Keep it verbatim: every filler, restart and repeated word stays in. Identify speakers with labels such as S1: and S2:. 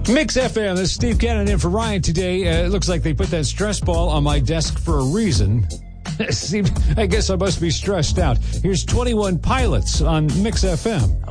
S1: Mix F M, this is Steve Cannon in for Ryan today. Uh, it looks like they put that stress ball on my desk for a reason. I guess I must be stressed out. Here's twenty-one Pilots on Mix F M.